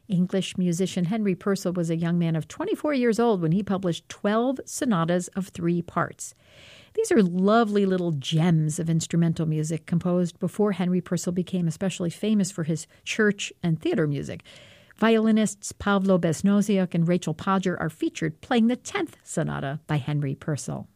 English musician Henry Purcell was a young man of 24 years old when he published 12 sonatas of 3 parts. These are lovely little gems of instrumental music composed before Henry Purcell became especially famous for his church and theater music. Violinists Pavlo Besnosiuk and Rachel Podger are featured playing the 10th sonata by Henry Purcell.